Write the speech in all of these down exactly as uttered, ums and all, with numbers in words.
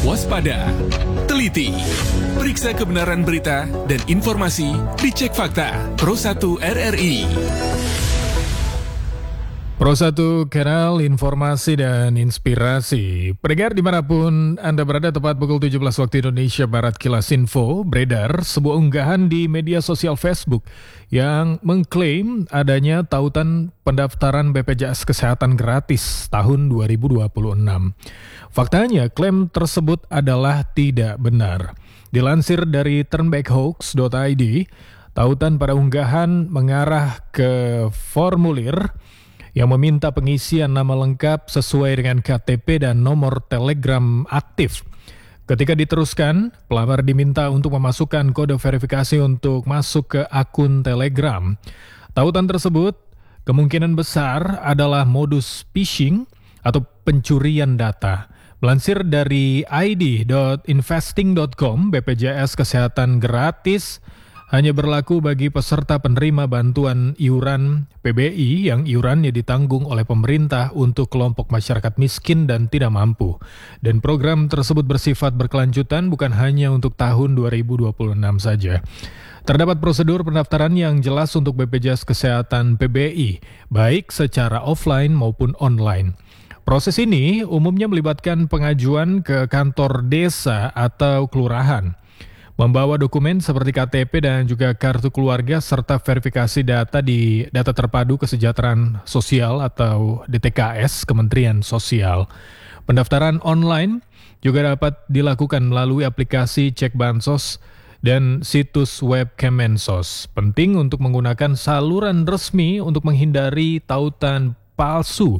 waspada, teliti, periksa kebenaran berita dan informasi, dicek fakta. Pro satu R R I. Pro satu Kanal Informasi dan Inspirasi. Pendengar dimanapun Anda berada, tepat pukul tujuh belas waktu Indonesia Barat, Kilas Info beredar sebuah unggahan di media sosial Facebook yang mengklaim adanya tautan pendaftaran B P J S Kesehatan gratis tahun dua ribu dua puluh enam. Faktanya, klaim tersebut adalah tidak benar. Dilansir dari turnbackhoax dot I D, tautan pada unggahan mengarah ke formulir yang meminta pengisian nama lengkap sesuai dengan K T P dan nomor telegram aktif. Ketika diteruskan, pelamar diminta untuk memasukkan kode verifikasi untuk masuk ke akun Telegram. Tautan tersebut kemungkinan besar adalah modus phishing atau pencurian data. Melansir dari I D dot investing dot com, B P J S Kesehatan gratis hanya berlaku bagi peserta penerima bantuan iuran P B I yang iurannya ditanggung oleh pemerintah untuk kelompok masyarakat miskin dan tidak mampu. Dan program tersebut bersifat berkelanjutan, bukan hanya untuk tahun dua ribu dua puluh enam saja. Terdapat prosedur pendaftaran yang jelas untuk B P J S Kesehatan P B I, baik secara offline maupun online. Proses ini umumnya melibatkan pengajuan ke kantor desa atau kelurahan, membawa dokumen seperti K T P dan juga kartu keluarga serta verifikasi data di Data Terpadu Kesejahteraan Sosial atau D T K S Kementerian Sosial. Pendaftaran online juga dapat dilakukan melalui aplikasi Cek Bansos dan situs web Kemensos. Penting untuk menggunakan saluran resmi untuk menghindari tautan palsu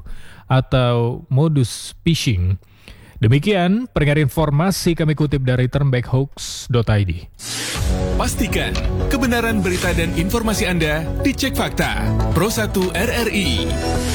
atau modus phishing. Demikian pendengar informasi kami kutip dari turnbackhoax dot I D. Pastikan kebenaran berita dan informasi Anda dicek fakta. Pro satu R R I.